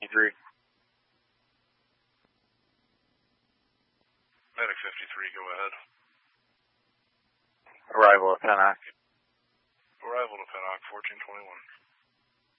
53. Medic 53, go ahead. Arrival of Pennock. Arrival to Pennock, 1421.